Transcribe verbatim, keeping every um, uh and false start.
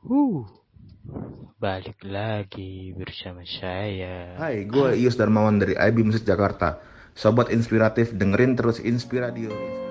Huh, balik lagi bersama saya. Hai, gue Ius Darmawan dari I B Musik Jakarta. Sobat inspiratif, dengerin terus Inspiradio.